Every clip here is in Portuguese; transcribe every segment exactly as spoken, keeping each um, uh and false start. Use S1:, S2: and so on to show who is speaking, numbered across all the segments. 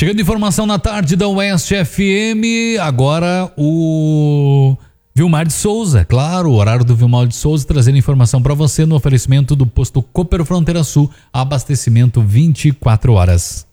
S1: Chegando informação na tarde da Oeste F M, agora o Vilmar de Souza, claro, o horário do Vilmar de Souza, trazendo informação para você no oferecimento do posto Cooper Fronteira Sul, abastecimento vinte e quatro horas.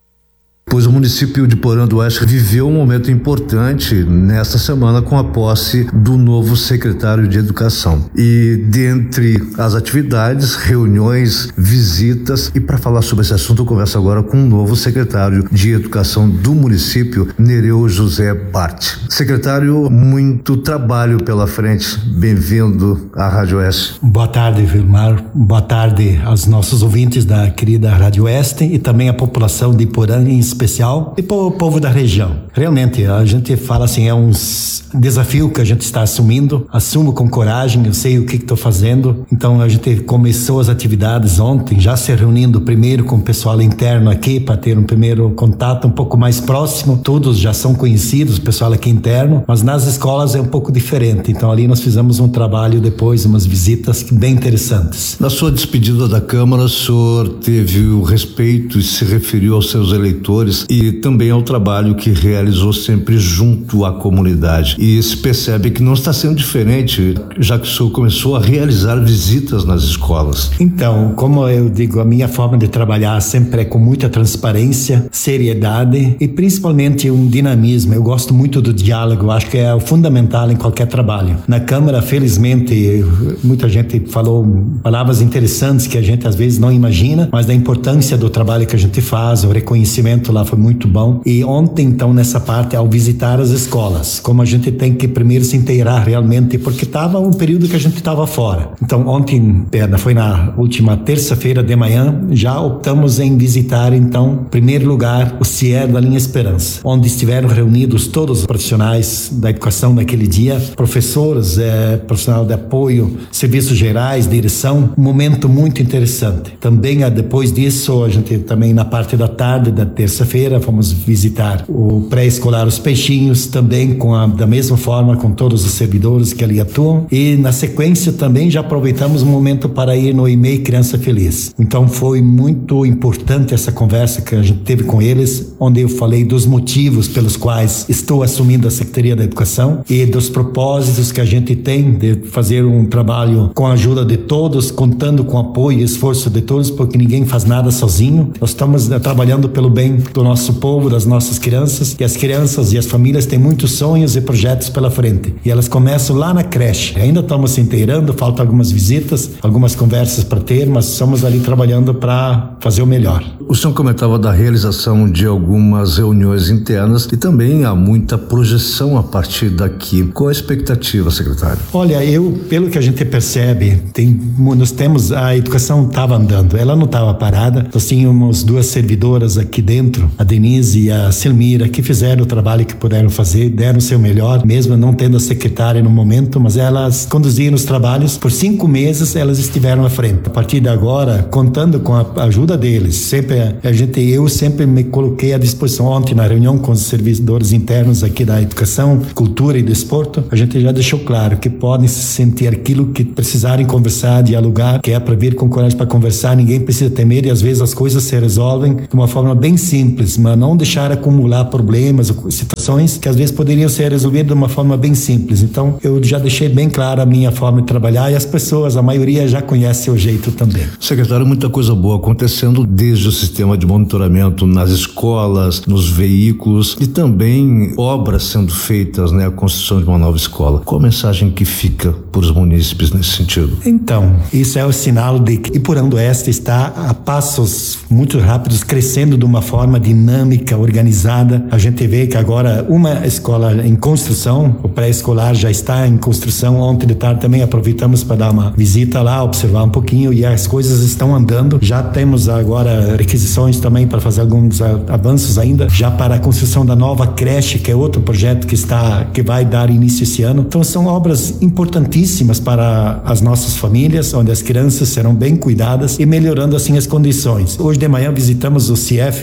S2: Pois o município de Porã do Oeste viveu um momento importante nesta semana com a posse do novo secretário de Educação. E dentre as atividades, reuniões, visitas, e para falar sobre esse assunto eu converso agora com o novo secretário de Educação do município, Nereu José Bart. Secretário, muito trabalho pela frente. Bem-vindo à Rádio Oeste.
S3: Boa tarde, Vilmar. Boa tarde aos nossos ouvintes da querida Rádio Oeste e também a população de Porã em especial e para o povo da região. Realmente, a gente fala assim, é um desafio que a gente está assumindo, assumo com coragem, eu sei o que estou fazendo, então a gente começou as atividades ontem, já se reunindo primeiro com o pessoal interno aqui, para ter um primeiro contato um pouco mais próximo, todos já são conhecidos, o pessoal aqui interno, mas nas escolas é um pouco diferente, então ali nós fizemos um trabalho depois, umas visitas bem interessantes.
S2: Na sua despedida da Câmara, o senhor teve o respeito e se referiu aos seus eleitores e também ao trabalho que realizou sempre junto à comunidade. E se percebe que não está sendo diferente, já que o senhor começou a realizar visitas nas escolas.
S3: Então, como eu digo, a minha forma de trabalhar sempre é com muita transparência, seriedade e principalmente um dinamismo. Eu gosto muito do diálogo, acho que é o fundamental em qualquer trabalho. Na Câmara, felizmente, muita gente falou palavras interessantes que a gente às vezes não imagina, mas da importância do trabalho que a gente faz, o reconhecimento lá foi muito bom. E ontem, então, nessa parte, ao visitar as escolas, como a gente tem que primeiro se inteirar realmente, porque estava um período que a gente estava fora. Então, ontem, perda, foi na última terça-feira de manhã, já optamos em visitar, então, em primeiro lugar, o C I E R da Linha Esperança, onde estiveram reunidos todos os profissionais da educação naquele dia, professores, é, profissional de apoio, serviços gerais, direção, um momento muito interessante. Também, depois disso, a gente também na parte da tarde da terça-feira fomos visitar o pré-escolar Os Peixinhos, também com a, da mesma forma com todos os servidores que ali atuam, e na sequência também já aproveitamos um momento para ir no E M E I Criança Feliz. Então foi muito importante essa conversa que a gente teve com eles, onde eu falei dos motivos pelos quais estou assumindo a Secretaria da Educação e dos propósitos que a gente tem de fazer um trabalho com a ajuda de todos, contando com o apoio e esforço de todos, porque ninguém faz nada sozinho. Nós estamos trabalhando pelo bem do nosso povo, das nossas crianças, e as crianças e as famílias têm muitos sonhos e projetos pela frente, e elas começam lá na creche. Ainda estamos se inteirando, faltam algumas visitas, algumas conversas para ter, mas estamos ali trabalhando para fazer o melhor.
S2: O senhor comentava da realização de algumas reuniões internas e também há muita projeção a partir daqui. Qual a expectativa, secretário?
S3: Olha, eu, pelo que a gente percebe, tem, nós temos, a educação estava andando, ela não estava parada. Nós tínhamos duas servidoras aqui dentro, a Denise e a Selmira, que fizeram o trabalho que puderam fazer, deram o seu melhor, mesmo não tendo a secretária no momento, mas elas conduziram os trabalhos. Por cinco meses elas estiveram à frente. A partir de agora, contando com a ajuda deles, sempre a gente, eu sempre me coloquei à disposição. Ontem, na reunião com os servidores internos aqui da Educação, Cultura e Desporto, a gente já deixou claro que podem se sentir aquilo que precisarem conversar, dialogar, que é para vir com coragem para conversar, ninguém precisa temer, e às vezes as coisas se resolvem de uma forma bem simples, mas não deixar acumular problemas ou situações que às vezes poderiam ser resolvidas de uma forma bem simples. Então, eu já deixei bem clara a minha forma de trabalhar, e as pessoas, a maioria já conhece o jeito também.
S2: Secretário, muita coisa boa acontecendo desde o sistema de monitoramento nas escolas, nos veículos, e também obras sendo feitas, né, a construção de uma nova escola. Qual a mensagem que fica para os munícipes nesse sentido?
S3: Então, isso é o sinal de que Porã do Oeste está a passos muito rápidos, crescendo de uma forma dinâmica, organizada. A gente vê que agora uma escola em construção, o pré-escolar já está em construção. Ontem de tarde também aproveitamos para dar uma visita lá, observar um pouquinho, e as coisas estão andando. Já temos agora requisições também para fazer alguns avanços ainda, já para a construção da nova creche, que é outro projeto que está, que vai dar início esse ano. Então são obras importantíssimas para as nossas famílias, onde as crianças serão bem cuidadas e melhorando assim as condições. Hoje de manhã visitamos o C I F, toda a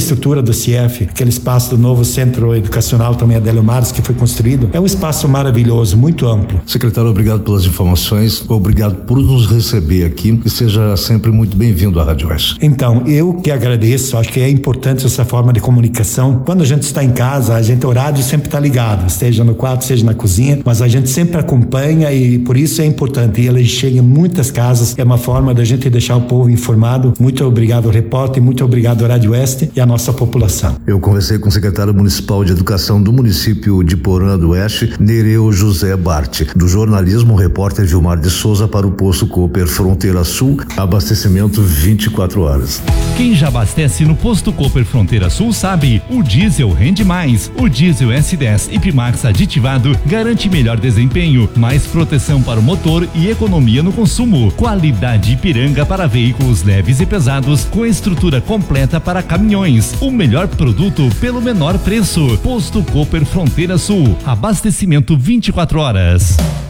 S3: estrutura do C I F, aquele espaço do novo Centro Educacional também Adélio Mares que foi construído, é um espaço maravilhoso, muito amplo.
S2: Secretário, obrigado pelas informações, obrigado por nos receber aqui e seja sempre muito bem-vindo à Rádio Oeste.
S3: Então, eu que agradeço, acho que é importante essa forma de comunicação. Quando a gente está em casa, a gente, o rádio sempre está ligado, seja no quarto, seja na cozinha, mas a gente sempre acompanha e por isso é importante. E ele chega em muitas casas, é uma forma da gente deixar o povo informado. Muito obrigado, repórter, muito obrigado, Rádio Oeste e a nossa população.
S2: Eu conversei com o secretário municipal de Educação do município de Porã do Oeste, Nereu José Bart. Do jornalismo, o repórter Vilmar de Souza para o Posto Cooper Fronteira Sul, abastecimento vinte e quatro horas.
S4: Quem já abastece no Posto Cooper Fronteira Sul sabe, o diesel rende mais. O diesel S dez Ipmax aditivado garante melhor desempenho, mais proteção para o motor e economia no consumo. Qualidade Ipiranga para veículos leves e pesados com estrutura completa para caminhões. O melhor produto pelo menor preço. Posto Cooper Fronteira Sul. Abastecimento vinte e quatro horas.